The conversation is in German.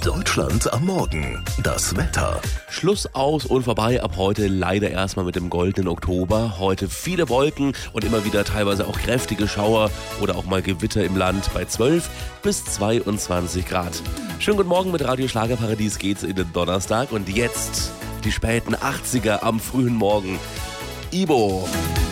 Deutschland am Morgen. Das Wetter. Schluss aus und vorbei ab heute leider erstmal mit dem goldenen Oktober. Heute viele Wolken und immer wieder teilweise auch kräftige Schauer oder auch mal Gewitter im Land bei 12 bis 22 Grad. Schönen guten Morgen, mit Radio Schlagerparadies geht's in den Donnerstag und jetzt die späten 80er am frühen Morgen. Ibo.